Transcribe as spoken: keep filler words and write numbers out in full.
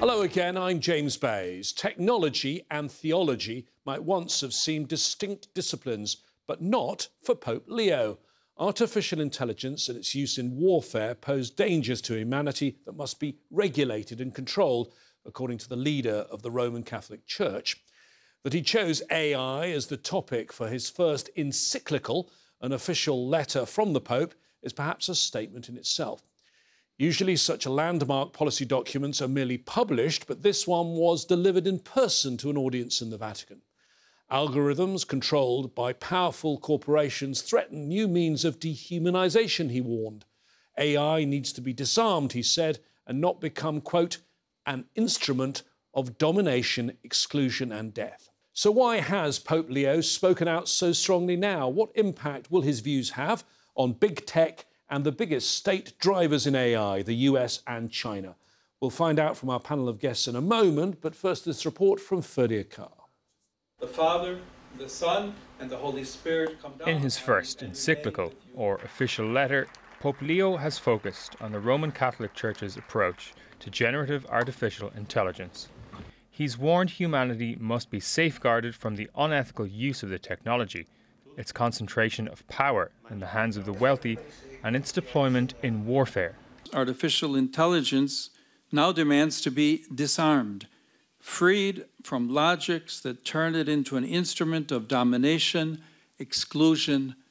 Hello again, I'm James Bays. Technology and theology might once have seemed distinct disciplines, but not for Pope Leo. Artificial intelligence and its use in warfare pose dangers to humanity that must be regulated and controlled, according to the leader of the Roman Catholic Church. That he chose A I as the topic for his first encyclical, an official letter from the Pope, is perhaps a statement in itself. Usually such landmark policy documents are merely published, but this one was delivered in person to an audience in the Vatican. Algorithms controlled by powerful corporations threaten new means of dehumanisation, he warned. A I needs to be disarmed, he said, and not become, quote, an instrument of domination, exclusion and death. So why has Pope Leo spoken out so strongly now? What impact will his views have on big tech and the biggest state drivers in A I, the U S and China? We'll find out from our panel of guests in a moment, but first this report from Ferdia Carr. The Father, the Son and the Holy Spirit come down. In his first encyclical, or official letter, Pope Leo has focused on the Roman Catholic Church's approach to generative artificial intelligence. He's warned humanity must be safeguarded from the unethical use of the technology, its concentration of power in the hands of the wealthy, and its deployment in warfare. Artificial intelligence now demands to be disarmed, freed from logics that turn it into an instrument of domination, exclusion,